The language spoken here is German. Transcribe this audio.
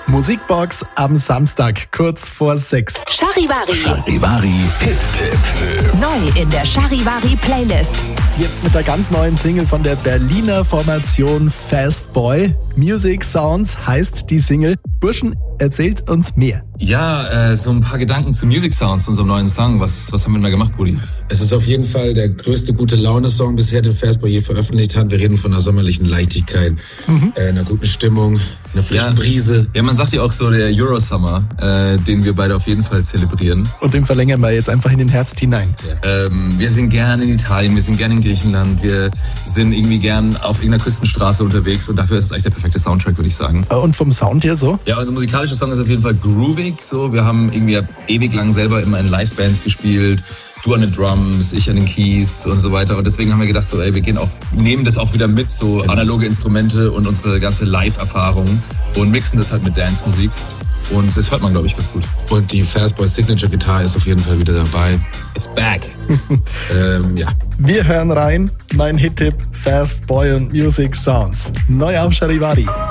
Musikbox am Samstag, kurz vor 6. Charivari. Charivari Hit-Tipp. Neu in der Charivari-Playlist. Jetzt mit der ganz neuen Single von der Berliner Formation Fast Boy. Music Sounds heißt die Single. Burschen, erzählt uns mehr. Ja, so ein paar Gedanken zu Music Sounds, unserem neuen Song. Was haben wir da gemacht, Brudi? Es ist auf jeden Fall der größte Gute-Laune-Song bisher, den Fast Boy je veröffentlicht hat. Wir reden von einer sommerlichen Leichtigkeit, einer guten Stimmung, einer frischen Brise. Ja, man sagt ja auch so der Eurosummer, den wir beide auf jeden Fall zelebrieren. Und den verlängern wir jetzt einfach in den Herbst hinein. Ja. Wir sind gern in Italien, wir sind gern in Griechenland, wir sind irgendwie gern auf irgendeiner Küstenstraße unterwegs und dafür ist es eigentlich der perfekte Soundtrack, würde ich sagen. Und vom Sound her so? Ja, unser musikalischer Song ist auf jeden Fall groovig. So, wir haben irgendwie ewig lang selber immer in Live-Bands gespielt. Du an den Drums, ich an den Keys und so weiter. Und deswegen haben wir gedacht, so, wir nehmen das auch wieder mit, so analoge Instrumente und unsere ganze Live-Erfahrung und mixen das halt mit Dance-Musik. Und das hört man, glaube ich, ganz gut. Und die Fast Boy Signature Guitar ist auf jeden Fall wieder dabei. It's back. Ja. Wir hören rein. Mein Hit-Tipp: Fast Boy und Music Sounds. Neu auf Charivari.